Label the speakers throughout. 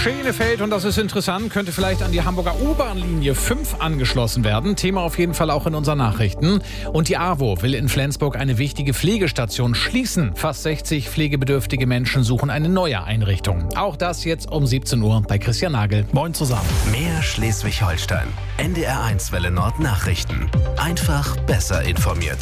Speaker 1: Schenefeld, und das ist interessant, könnte vielleicht an die Hamburger U-Bahn-Linie 5 angeschlossen werden. Thema auf jeden Fall auch in unseren Nachrichten. Und die AWO will in Flensburg eine wichtige Pflegestation schließen. Fast 60 pflegebedürftige Menschen suchen eine neue Einrichtung. Auch das jetzt um 17 Uhr bei Christian Nagel. Moin zusammen.
Speaker 2: Mehr Schleswig-Holstein. NDR1 Welle Nord Nachrichten. Einfach besser informiert.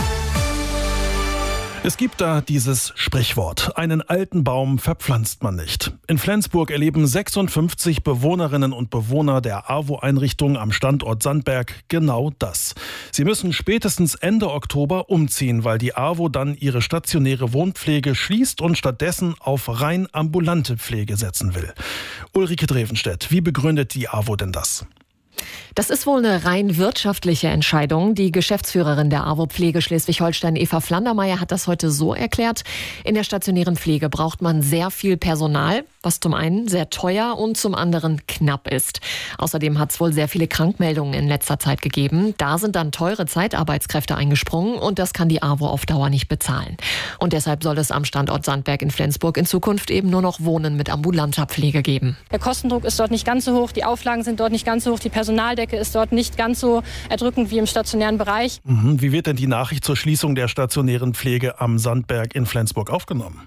Speaker 3: Es gibt da dieses Sprichwort: Einen alten Baum verpflanzt man nicht. In Flensburg erleben 56 Bewohnerinnen und Bewohner der AWO-Einrichtung am Standort Sandberg genau das. Sie müssen spätestens Ende Oktober umziehen, weil die AWO dann ihre stationäre Wohnpflege schließt und stattdessen auf rein ambulante Pflege setzen will. Ulrike Drevenstedt, wie begründet die AWO denn das?
Speaker 4: Das ist wohl eine rein wirtschaftliche Entscheidung. Die Geschäftsführerin der AWO Pflege Schleswig-Holstein, Eva Flandermeier, hat das heute so erklärt: In der stationären Pflege braucht man sehr viel Personal, was zum einen sehr teuer und zum anderen knapp ist. Außerdem hat es wohl sehr viele Krankmeldungen in letzter Zeit gegeben. Da sind dann teure Zeitarbeitskräfte eingesprungen und das kann die AWO auf Dauer nicht bezahlen. Und deshalb soll es am Standort Sandberg in Flensburg in Zukunft eben nur noch Wohnen mit ambulanter Pflege geben.
Speaker 5: Der Kostendruck ist dort nicht ganz so hoch, die Auflagen sind dort nicht ganz so hoch, die Personaldecke ist dort nicht ganz so erdrückend wie im stationären Bereich.
Speaker 3: Wie wird denn die Nachricht zur Schließung der stationären Pflege am Sandberg in Flensburg aufgenommen?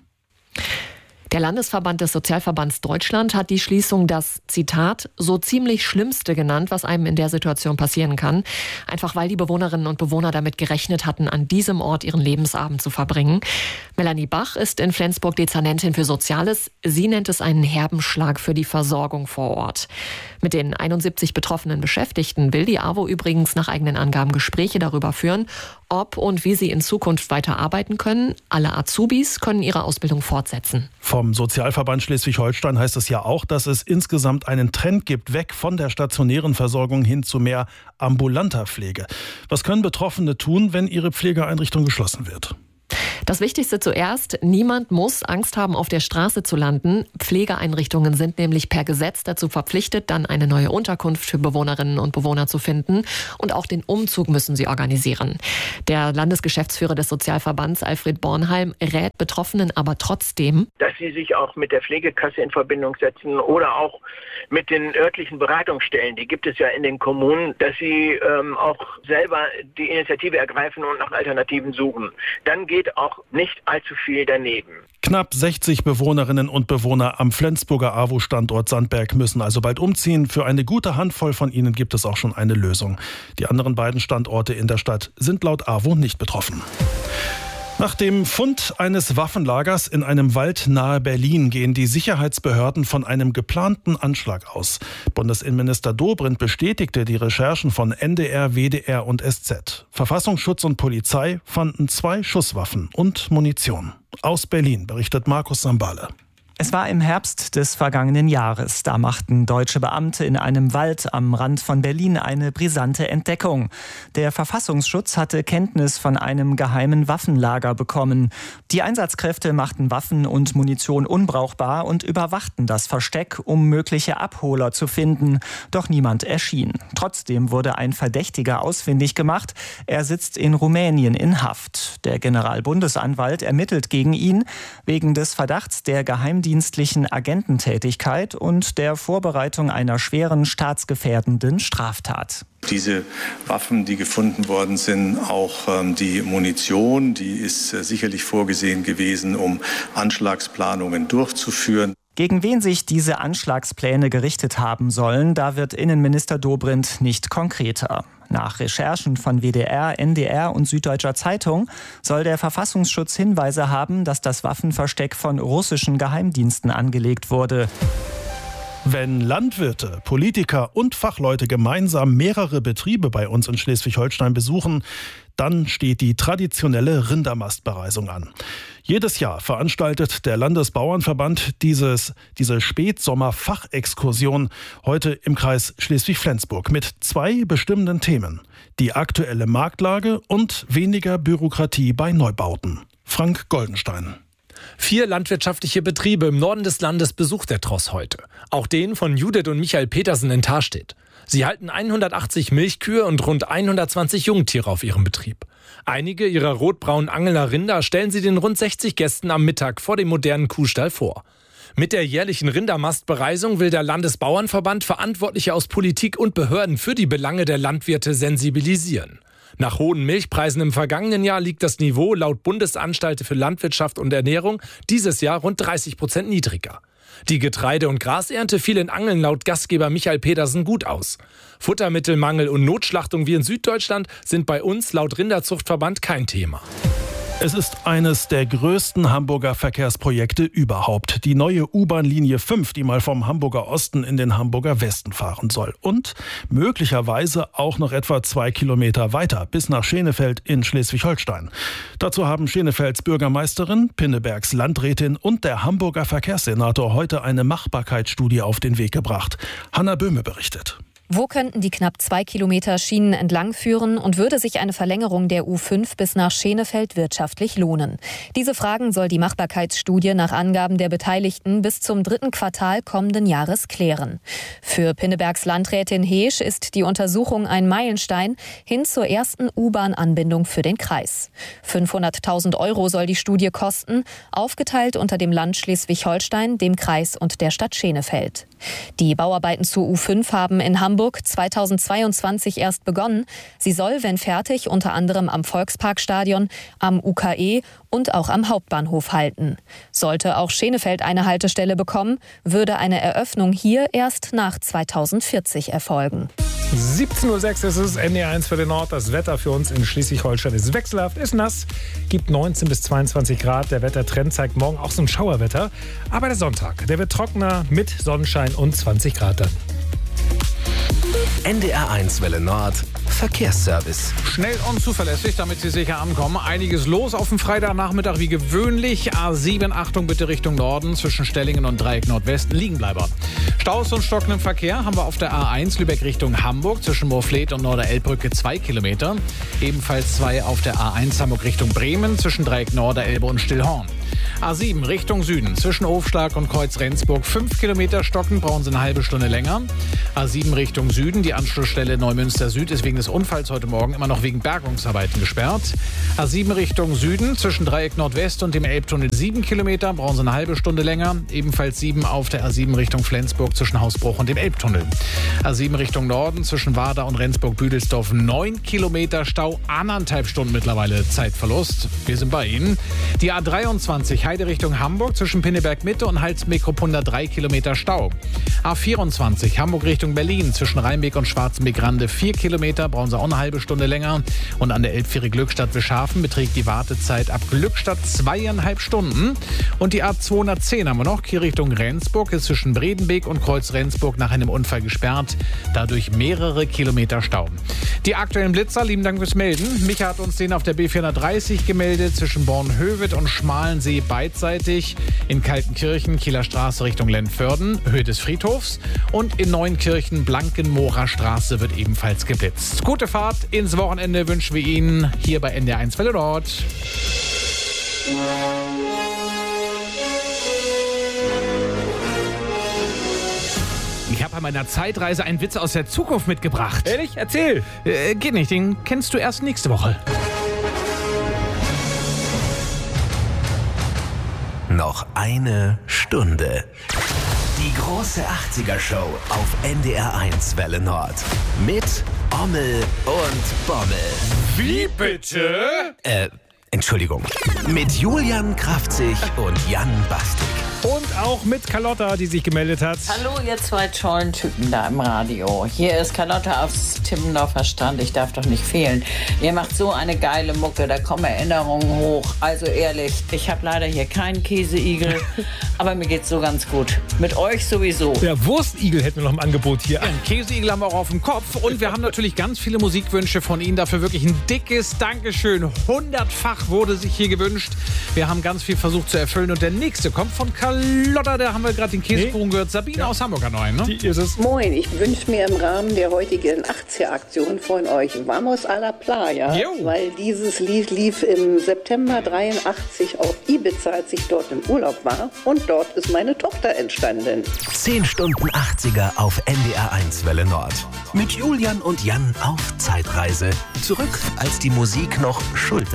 Speaker 4: Der Landesverband des Sozialverbands Deutschland hat die Schließung das, Zitat, so ziemlich Schlimmste genannt, was einem in der Situation passieren kann. Einfach weil die Bewohnerinnen und Bewohner damit gerechnet hatten, an diesem Ort ihren Lebensabend zu verbringen. Melanie Bach ist in Flensburg Dezernentin für Soziales. Sie nennt es einen herben Schlag für die Versorgung vor Ort. Mit den 71 betroffenen Beschäftigten will die AWO übrigens nach eigenen Angaben Gespräche darüber führen, ob und wie sie in Zukunft weiter arbeiten können. Alle Azubis können ihre Ausbildung fortsetzen.
Speaker 3: Vom Sozialverband Schleswig-Holstein heißt es ja auch, dass es insgesamt einen Trend gibt, weg von der stationären Versorgung hin zu mehr ambulanter Pflege. Was können Betroffene tun, wenn ihre Pflegeeinrichtung geschlossen wird?
Speaker 4: Das Wichtigste zuerst: Niemand muss Angst haben, auf der Straße zu landen. Pflegeeinrichtungen sind nämlich per Gesetz dazu verpflichtet, dann eine neue Unterkunft für Bewohnerinnen und Bewohner zu finden. Und auch den Umzug müssen sie organisieren. Der Landesgeschäftsführer des Sozialverbands, Alfred Bornheim, rät Betroffenen aber trotzdem,
Speaker 6: dass sie sich auch mit der Pflegekasse in Verbindung setzen oder auch mit den örtlichen Beratungsstellen, die gibt es ja in den Kommunen, dass sie auch selber die Initiative ergreifen und nach Alternativen suchen. Dann geht auch nicht allzu viel daneben.
Speaker 3: Knapp 60 Bewohnerinnen und Bewohner am Flensburger AWO-Standort Sandberg müssen also bald umziehen. Für eine gute Handvoll von ihnen gibt es auch schon eine Lösung. Die anderen beiden Standorte in der Stadt sind laut AWO nicht betroffen. Nach dem Fund eines Waffenlagers in einem Wald nahe Berlin gehen die Sicherheitsbehörden von einem geplanten Anschlag aus. Bundesinnenminister Dobrindt bestätigte die Recherchen von NDR, WDR und SZ. Verfassungsschutz und Polizei fanden 2 Schusswaffen und Munition. Aus Berlin berichtet Markus Sambale.
Speaker 7: Es war im Herbst des vergangenen Jahres. Da machten deutsche Beamte in einem Wald am Rand von Berlin eine brisante Entdeckung. Der Verfassungsschutz hatte Kenntnis von einem geheimen Waffenlager bekommen. Die Einsatzkräfte machten Waffen und Munition unbrauchbar und überwachten das Versteck, um mögliche Abholer zu finden. Doch niemand erschien. Trotzdem wurde ein Verdächtiger ausfindig gemacht. Er sitzt in Rumänien in Haft. Der Generalbundesanwalt ermittelt gegen ihn wegen des Verdachts der geheimdienstlichen Agententätigkeit und der Vorbereitung einer schweren staatsgefährdenden Straftat.
Speaker 8: Diese Waffen, die gefunden worden sind, auch die Munition, die ist sicherlich vorgesehen gewesen, um Anschlagsplanungen durchzuführen.
Speaker 7: Gegen wen sich diese Anschlagspläne gerichtet haben sollen, da wird Innenminister Dobrindt nicht konkreter. Nach Recherchen von WDR, NDR und Süddeutscher Zeitung soll der Verfassungsschutz Hinweise haben, dass das Waffenversteck von russischen Geheimdiensten angelegt wurde.
Speaker 3: Wenn Landwirte, Politiker und Fachleute gemeinsam mehrere Betriebe bei uns in Schleswig-Holstein besuchen, dann steht die traditionelle Rindermastbereisung an. Jedes Jahr veranstaltet der Landesbauernverband diese Spätsommer-Fachexkursion heute im Kreis Schleswig-Flensburg mit 2 bestimmenden Themen: die aktuelle Marktlage und weniger Bürokratie bei Neubauten. Frank Goldenstein.
Speaker 1: 4 landwirtschaftliche Betriebe im Norden des Landes besucht der Tross heute. Auch den von Judith und Michael Petersen in Tarstedt. Sie halten 180 Milchkühe und rund 120 Jungtiere auf ihrem Betrieb. Einige ihrer rotbraunen Angeler Rinder stellen sie den rund 60 Gästen am Mittag vor dem modernen Kuhstall vor.
Speaker 9: Mit der jährlichen Rindermastbereisung will der Landesbauernverband Verantwortliche aus Politik und Behörden für die Belange der Landwirte sensibilisieren. Nach hohen Milchpreisen im vergangenen Jahr liegt das Niveau laut Bundesanstalt für Landwirtschaft und Ernährung dieses Jahr rund 30% niedriger. Die Getreide- und Grasernte fiel in Angeln laut Gastgeber Michael Pedersen gut aus. Futtermittelmangel und Notschlachtung wie in Süddeutschland sind bei uns laut Rinderzuchtverband kein Thema.
Speaker 3: Es ist eines der größten Hamburger Verkehrsprojekte überhaupt. Die neue U-Bahn-Linie 5, die mal vom Hamburger Osten in den Hamburger Westen fahren soll. Und möglicherweise auch noch etwa 2 Kilometer weiter bis nach Schenefeld in Schleswig-Holstein. Dazu haben Schenefelds Bürgermeisterin, Pinnebergs Landrätin und der Hamburger Verkehrssenator heute eine Machbarkeitsstudie auf den Weg gebracht. Hanna Böhme berichtet.
Speaker 10: Wo könnten die knapp 2 Kilometer Schienen entlang führen und würde sich eine Verlängerung der U5 bis nach Schenefeld wirtschaftlich lohnen? Diese Fragen soll die Machbarkeitsstudie nach Angaben der Beteiligten bis zum 3. Quartal kommenden Jahres klären. Für Pinnebergs Landrätin Heesch ist die Untersuchung ein Meilenstein hin zur ersten U-Bahn-Anbindung für den Kreis. 500.000 € soll die Studie kosten, aufgeteilt unter dem Land Schleswig-Holstein, dem Kreis und der Stadt Schenefeld. Die Bauarbeiten zur U5 haben in Hamburg 2022 erst begonnen. Sie soll, wenn fertig, unter anderem am Volksparkstadion, am UKE und auch am Hauptbahnhof halten. Sollte auch Schenefeld eine Haltestelle bekommen, würde eine Eröffnung hier erst nach 2040 erfolgen.
Speaker 1: 17:06 Uhr ist es, NDR1 für den Nord. Das Wetter für uns in Schleswig-Holstein ist wechselhaft, ist nass, gibt 19 bis 22 Grad. Der Wettertrend zeigt morgen auch so ein Schauerwetter. Aber der Sonntag, der wird trockener mit Sonnenschein und 20 Grad dann.
Speaker 2: NDR1 Welle Nord Verkehrsservice.
Speaker 1: Schnell und zuverlässig, damit Sie sicher ankommen. Einiges los auf dem Freitagnachmittag wie gewöhnlich. A7, Achtung bitte Richtung Norden, zwischen Stellingen und Dreieck Nordwesten, Liegenbleiber. Staus und stockenden Verkehr haben wir auf der A1 Lübeck Richtung Hamburg, zwischen Moorfleet und Norderelbbrücke 2 Kilometer. Ebenfalls 2 auf der A1 Hamburg Richtung Bremen, zwischen Dreieck Norderelbe und Stillhorn. A7 Richtung Süden, zwischen Hofschlag und Kreuz Rendsburg 5 Kilometer stocken, brauchen Sie eine halbe Stunde länger. A7 Richtung Süden, die Anschlussstelle Neumünster Süd ist wegen des Unfalls heute Morgen immer noch wegen Bergungsarbeiten gesperrt. A7 Richtung Süden, zwischen Dreieck Nordwest und dem Elbtunnel 7 Kilometer, brauchen Sie eine halbe Stunde länger. Ebenfalls 7 auf der A7 Richtung Flensburg zwischen Hausbruch und dem Elbtunnel. A7 Richtung Norden, zwischen Warda und Rendsburg-Büdelsdorf 9 Kilometer Stau, 1,5 Stunden mittlerweile Zeitverlust. Wir sind bei Ihnen. Die A23 Heide Richtung Hamburg, zwischen Pinneberg Mitte und Halsmeckropunda 3 Kilometer Stau. A24 Hamburg Richtung Berlin, zwischen Rheinbeck und Schwarzenbeck-Rande 4 Kilometer, brauchen Sie auch eine halbe Stunde länger. Und an der Elbfähre Glückstadt-Wischhafen beträgt die Wartezeit ab Glückstadt 2,5 Stunden. Und die A210 haben wir noch, hier Richtung Rendsburg, ist zwischen Bredenbeek und Kreuz Rendsburg nach einem Unfall gesperrt. Dadurch mehrere Kilometer Stau. Die aktuellen Blitzer, lieben Dank fürs Melden. Micha hat uns den auf der B430 gemeldet, zwischen Bornhöved und Schmalensee beidseitig. In Kaltenkirchen, Kieler Straße Richtung Lentförden, Höhe des Friedhofs. Und in Neunkirchen, Blankenmoorer Straße wird ebenfalls geblitzt. Gute Fahrt ins Wochenende wünschen wir Ihnen hier bei NDR1 Welle Nord. Ich habe bei meiner Zeitreise einen Witz aus der Zukunft mitgebracht.
Speaker 9: Ehrlich? Erzähl!
Speaker 1: Geht nicht, den kennst du erst nächste Woche.
Speaker 2: Noch eine Stunde. Die große 80er-Show auf NDR1 Welle Nord. Mit Ommel und Bommel.
Speaker 1: Wie bitte?
Speaker 2: Entschuldigung. Mit Julian Kraftzig und Jan Bastik.
Speaker 1: Und auch mit Carlotta, die sich gemeldet hat.
Speaker 11: Hallo, ihr zwei tollen Typen da im Radio. Hier ist Carlotta aufs Timmendorfer Strand. Ich darf doch nicht fehlen. Ihr macht so eine geile Mucke, da kommen Erinnerungen hoch. Also ehrlich, ich habe leider hier keinen Käseigel, aber mir geht's so ganz gut. Mit euch sowieso.
Speaker 1: Ja, Wurstigel hätten wir noch im Angebot hier. Ja, einen Käseigel haben wir auch auf dem Kopf. Und wir haben natürlich ganz viele Musikwünsche von Ihnen. Dafür wirklich ein dickes Dankeschön. 100-fach wurde sich hier gewünscht. Wir haben ganz viel versucht zu erfüllen. Und der nächste kommt von Carlotta, da haben wir gerade den Käsekuchen gehört. Sabine aus Hamburg an Neuen, ne?
Speaker 12: Die ist es. Moin, ich wünsche mir im Rahmen der heutigen 80er-Aktion von euch Vamos a la Playa, weil dieses Lied lief im September 83 auf Ibiza, als ich dort im Urlaub war. Und dort ist meine Tochter entstanden.
Speaker 2: 10 Stunden 80er auf NDR1 Welle Nord. Mit Julian und Jan auf Zeitreise. Zurück, als die Musik noch Schulter